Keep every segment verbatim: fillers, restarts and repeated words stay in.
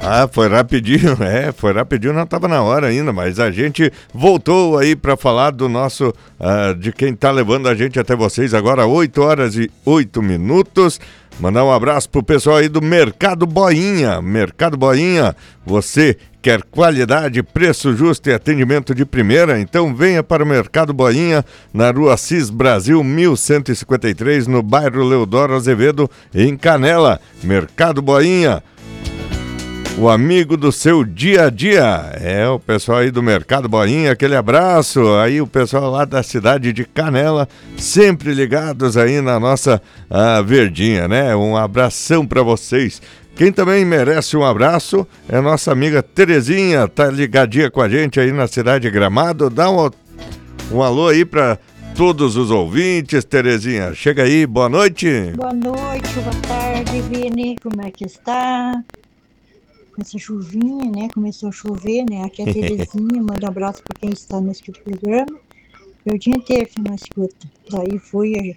Ah, foi rapidinho, é, foi rapidinho, não estava na hora ainda, mas a gente voltou aí para falar do nosso, uh, de quem está levando a gente até vocês agora, oito horas e oito minutos. Mandar um abraço pro pessoal aí do Mercado Boinha. Mercado Boinha, você quer qualidade, preço justo e atendimento de primeira? Então venha para o Mercado Boinha, na rua Assis Brasil, mil cento e cinquenta e três, no bairro Leodoro Azevedo, em Canela. Mercado Boinha, o amigo do seu dia a dia. É o pessoal aí do Mercado Boinha, aquele abraço. Aí o pessoal lá da cidade de Canela, sempre ligados aí na nossa ah, verdinha, né? Um abração para vocês. Quem também merece um abraço é a nossa amiga Terezinha, tá ligadinha com a gente aí na cidade de Gramado. Dá um, um alô aí para todos os ouvintes, Terezinha. Chega aí, boa noite. Boa noite, boa tarde, Vini. Como é que está? Com essa chuvinha, né? Começou a chover, né? Aqui é a Terezinha, manda um abraço para quem está no escuta do programa. Eu o dia inteiro fui na escuta. Daí fui,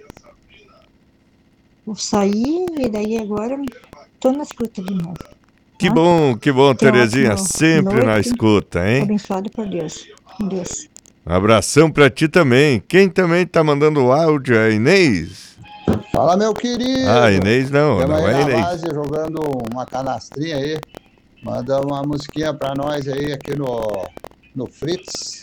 eu saí e daí agora estou na escuta de novo. Tá? Que bom, que bom, Então, Terezinha, ótimo, sempre noite, na escuta, hein? abençoado por Deus. Com Deus. Um abração para ti também. Quem também tá mandando o áudio é a Inês. Fala, meu querido. Ah, Inês não, Tamo não aí é na Inês. base jogando uma canastrinha aí. Manda uma musiquinha pra nós aí aqui no, no Fritz.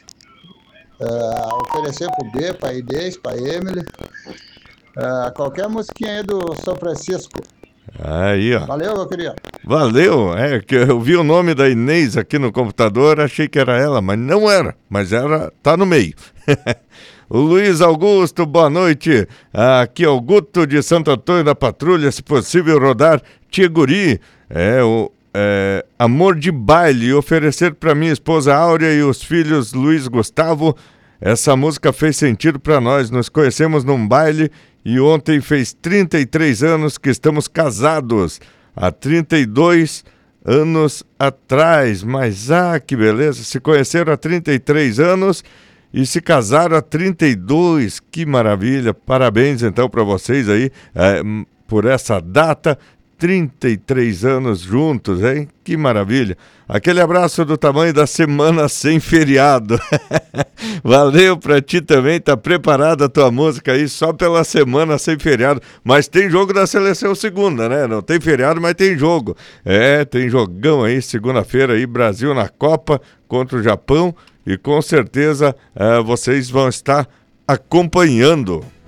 Uh, oferecer pro B, pra Inês, pra Emily. Uh, qualquer musiquinha aí do São Francisco. Aí, ó. Valeu, meu querido. Valeu, é que eu vi o nome da Inês aqui no computador, achei que era ela, mas não era, mas era, tá no meio. O Luiz Augusto, boa noite. Aqui é o Guto de Santo Antônio da Patrulha, se possível rodar Tiguri. É o é, Amor de Baile, oferecer para minha esposa Áurea e os filhos Luiz Gustavo. Essa música fez sentido para nós, nos conhecemos num baile e ontem fez trinta e três anos que estamos casados, há trinta e dois anos atrás, mas ah, que beleza, se conheceram há trinta e três anos e se casaram há trinta e dois, que maravilha, parabéns então para vocês aí é, por essa data, trinta e três anos juntos, hein? Que maravilha. Aquele abraço do tamanho da semana sem feriado. Valeu pra ti também, tá preparada a tua música aí só pela semana sem feriado. Mas tem jogo da seleção segunda, né? Não tem feriado, mas tem jogo. É, tem jogão aí, segunda-feira aí, Brasil na Copa contra o Japão. E com certeza é, vocês vão estar acompanhando.